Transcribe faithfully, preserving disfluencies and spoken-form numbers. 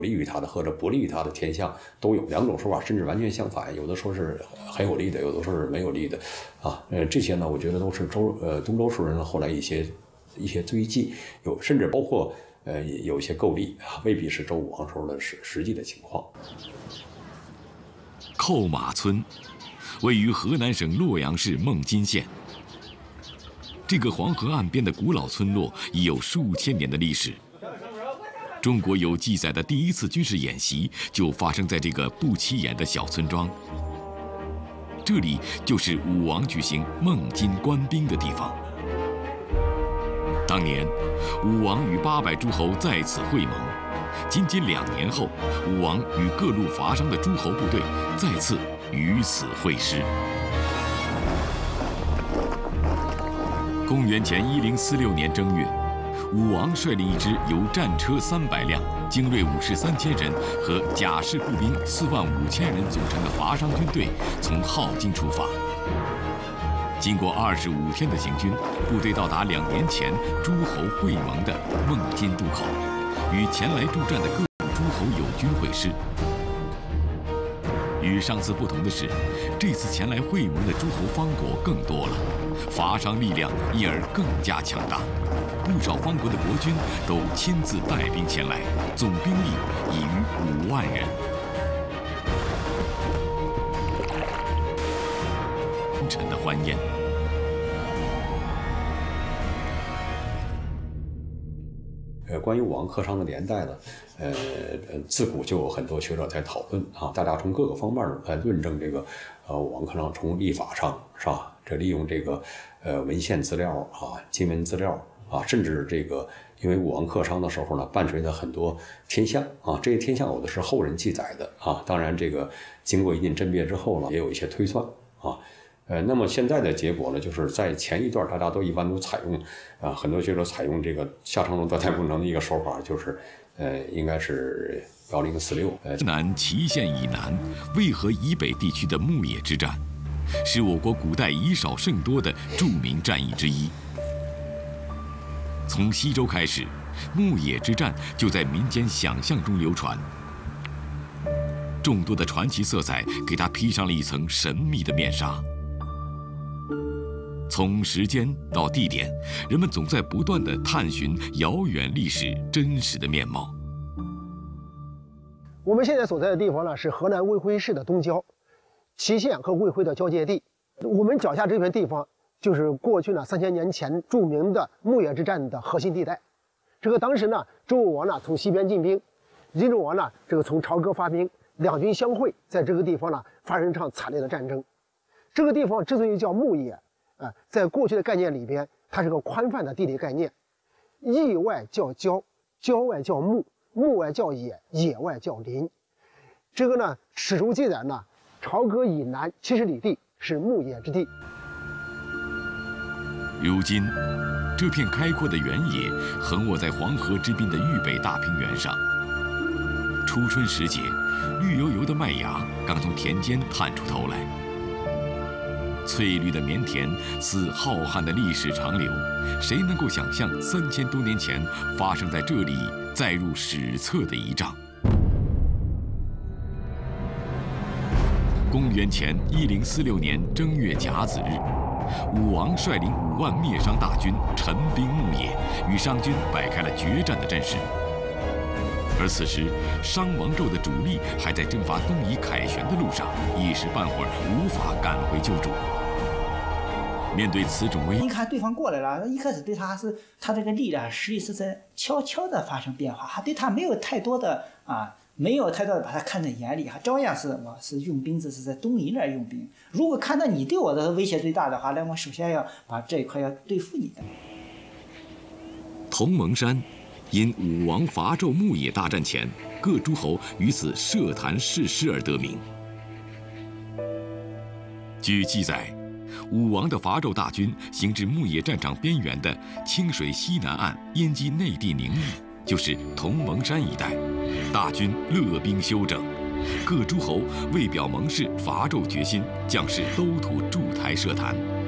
利于他的或者不利于他的天象都有，两种说法甚至完全相反，有的说是很有利的，有的说是没有利的，啊，呃，这些呢，我觉得都是周呃东周时人后来一些一些追记，有甚至包括呃有一些构例啊，未必是周武王时候的实实际的情况。 扣马村位于河南省洛阳市孟津县，这个黄河岸边的古老村落已有数千年的历史。中国有记载的第一次军事演习就发生在这个不起眼的小村庄。这里就是武王举行孟津官兵的地方。当年，武王与八百诸侯在此会盟。仅仅两年后，武王与各路伐商的诸侯部队再次于此会师。公元前一零四六年正月，武王率领一支由战车三百辆、精锐武士三千人和甲士步兵四万五千人组成的伐商军队从镐京出发。经过二十五天的行军，部队到达两年前诸侯会盟的孟津渡口，与前来助战的各路诸侯友军会师。与上次不同的是，这次前来会盟的诸侯方国更多了，伐商力量因而更加强大。不少方国的国君都亲自带兵前来，总兵力已逾五万人。忠臣的欢宴。 呃，关于武王克商的年代呢，呃，自古就有很多学者在讨论啊，大家从各个方面来论证这个，呃，武王克商从历法上是吧？这利用这个呃文献资料啊、金文资料啊，甚至这个，因为武王克商的时候呢，伴随着很多天象啊，这些天象有的是后人记载的啊，当然这个经过一定甄别之后呢，也有一些推算啊。呃，那么现在的结果呢，就是在前一段大家都一般都采用，啊，很多学者采用这个夏商周断代工程的一个说法，就是，呃，应该是幺零四六。呃， 南祁县以南渭河以北地区的牧野之战，是我国古代以少胜多的著名战役之一。从西周开始，牧野之战就在民间想象中流传。众多的传奇色彩给它披上了一层神秘的面纱。从时间到地点，人们总在不断地探寻遥远历史真实的面貌。 我们现在所在的地方呢，是河南卫辉市的东郊，祁县和卫辉的交界地。我们脚下这片地方，就是过去呢三千年前著名的牧野之战的核心地带。这个当时呢，周武王呢从西边进兵，殷纣王呢这个从朝歌发兵，两军相会，在这个地方呢发生一场惨烈的战争。这个地方之所以叫牧野，啊，在过去的概念里边，它是个宽泛的地理概念，邑外叫郊，郊外叫牧，牧外叫野，野外叫林。这个呢，史书记载呢，朝歌以南七十里地是牧野之地。 如今，这片开阔的原野横卧在黄河之滨的豫北大平原上。初春时节，绿油油的麦芽刚从田间探出头来。翠绿的棉田似浩瀚的历史长流，谁能够想象三千多年前发生在这里载入史册的一仗？公元前一零四六年正月甲子日，武王率领五万灭商大军陈兵牧野，与商军摆开了决战的阵势。而此时，商王纣的主力还在征伐东夷凯旋的路上，一时半会儿无法赶回救主。面对此种危， 一看对方过来了，一开始对他是他这个力量实力是在悄悄的发生变化，还对他没有太多的啊，没有太多的把他看在眼里，还照样是我是用兵，这是在东夷那儿用兵。如果看到你对我的威胁最大的话，那我首先要把这一块要对付你的。 同盟山。因武王伐纣牧野大战前，各诸侯于此设坛誓师而得名。据记载，武王的伐纣大军行至牧野战场边缘的清水西南岸燕姬内地宁邑，就是同盟山一带，大军勒兵休整，各诸侯为表盟誓伐纣决心，将士都图筑台设坛。